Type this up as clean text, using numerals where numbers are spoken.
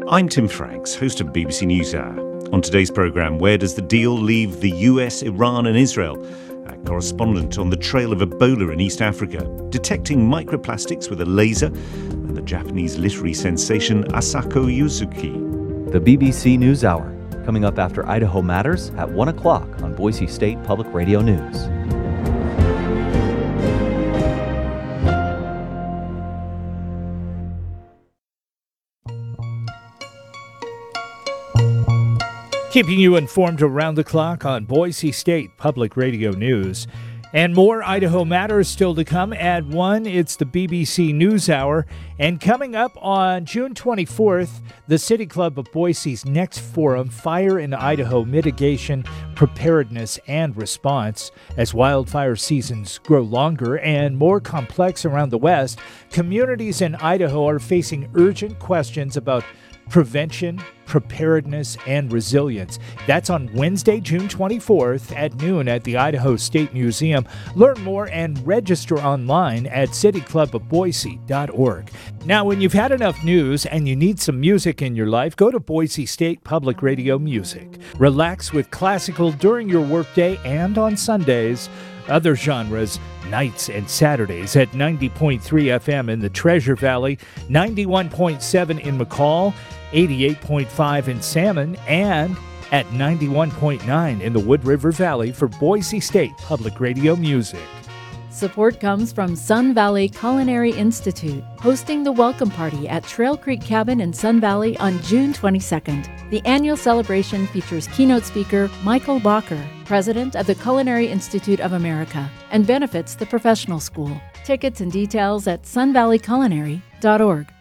I'm Tim Franks, host of BBC NewsHour. On today's programme, where does the deal leave the US, Iran and Israel? Our correspondent on the trail of Ebola in East Africa, detecting microplastics with a laser, and the Japanese literary sensation Asako Yuzuki. The BBC NewsHour, coming up after Idaho Matters at 1 o'clock on Boise State Public Radio News. Keeping you informed around the clock on Boise State Public Radio News. And more Idaho Matters still to come. At 1, it's the BBC NewsHour. And coming up on June 24th, the City Club of Boise's next forum, Fire in Idaho Mitigation, Preparedness, and Response. As wildfire seasons grow longer and more complex around the West, communities in Idaho are facing urgent questions about prevention, preparedness, and resilience. That's on Wednesday, June 24th at noon at the Idaho State Museum. Learn more and register online at cityclubofboise.org. Now, when you've had enough news and you need some music in your life, go to Boise State Public Radio Music. Relax with classical during your workday and on Sundays. Other genres, nights and Saturdays at 90.3 FM in the Treasure Valley, 91.7 in McCall, 88.5 in Salmon, and at 91.9 in the Wood River Valley for Boise State Public Radio Music. Support comes from Sun Valley Culinary Institute, hosting the Welcome Party at Trail Creek Cabin in Sun Valley on June 22nd. The annual celebration features keynote speaker Michael Bacher, president of the Culinary Institute of America, and benefits the professional school. Tickets and details at sunvalleyculinary.org.